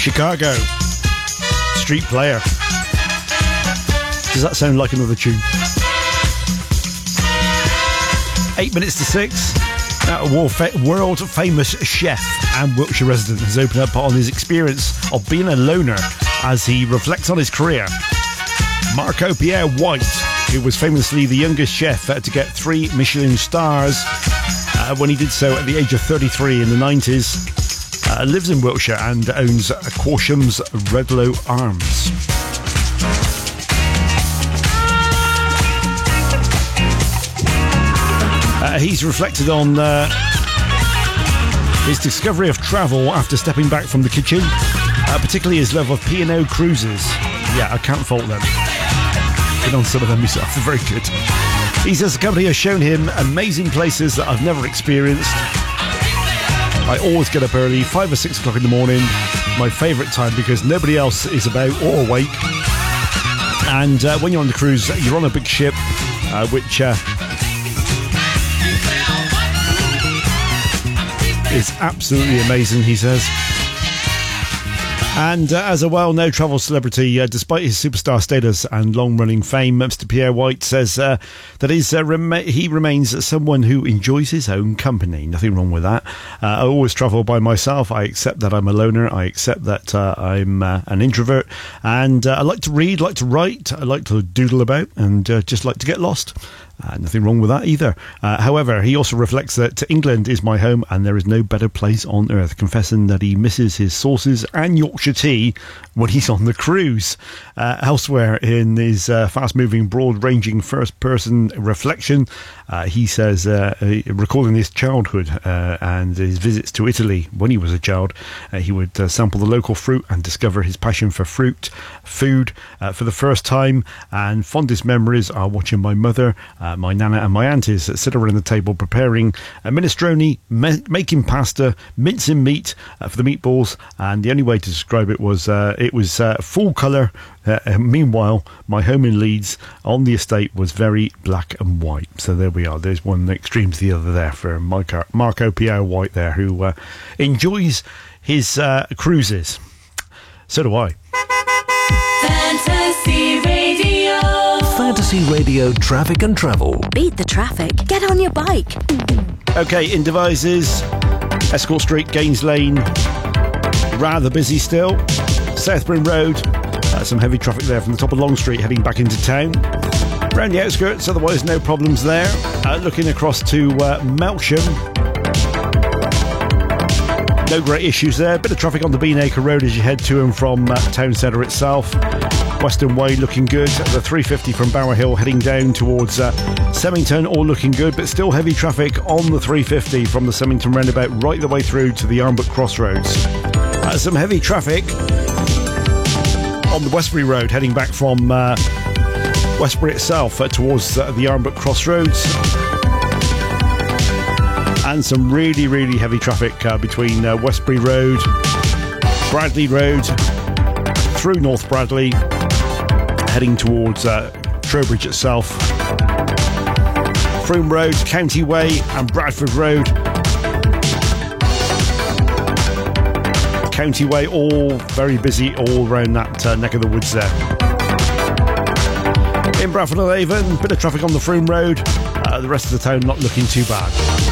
Chicago. Street Player. Does that sound like another tune? 8 minutes to 6. A world-famous chef and Wiltshire resident has opened up on his experience of being a loner as he reflects on his career. Marco Pierre White, who was famously the youngest chef to get 3 Michelin stars when he did so at the age of 33 in the 90s, lives in Wiltshire and owns Corsham's Redlow Arms. He's reflected on his discovery of travel after stepping back from the kitchen, particularly his love of P&O cruises. Yeah, I can't fault them. Been on some of them myself, they're very good. He says the company has shown him amazing places that I've never experienced. I always get up early, 5 or 6 o'clock in the morning, my favourite time because nobody else is about or awake. And when you're on the cruise, you're on a big ship, which is absolutely amazing, he says. And as a well-known travel celebrity, despite his superstar status and long-running fame, Mr. Pierre White says that he remains someone who enjoys his own company. Nothing wrong with that. I always travel by myself. I accept that I'm a loner. I accept that I'm an introvert. And I like to read, like to write. I like to doodle about and just like to get lost. Nothing wrong with that either. However, he also reflects that England is my home and there is no better place on earth, confessing that he misses his sauces and Yorkshire tea when he's on the cruise. Elsewhere in his fast-moving, broad-ranging first-person reflection, he says, recalling his childhood and his visits to Italy when he was a child, he would sample the local fruit and discover his passion for food for the first time. And fondest memories are watching my mother, my nana and my aunties sit around the table preparing a minestrone, making pasta, mincing meat for the meatballs, and the only way to describe it was full colour. Meanwhile, my home in Leeds on the estate was very black and white. So there we are. There's one extreme to the other there for Marco Pierre White there, who enjoys his cruises. So do I. Fantasy Radio. Fantasy Radio Traffic and Travel. Beat the traffic. Get on your bike. Okay, in Devizes, Escort Street, Gaines Lane, rather busy still. Southburn Road, some heavy traffic there from the top of Long Street heading back into town. Around the outskirts, otherwise no problems there. Looking across to Melksham, no great issues there. Bit of traffic on the Beanacre Road as you head to and from town centre itself. Western Way looking good. The 350 from Bower Hill heading down towards Semmington, all looking good, but still heavy traffic on the 350 from the Semmington roundabout right the way through to the Arnbrook Crossroads. Some heavy traffic on the Westbury Road heading back from Westbury itself towards the Arnbrook Crossroads. And some really, really heavy traffic between Westbury Road, Bradley Road, through North Bradley, heading towards Trowbridge itself. Froome Road, County Way and Bradford Road. County Way, all very busy all around that neck of the woods there. In Bradford-on-Avon, bit of traffic on the Froome Road. The rest of the town not looking too bad.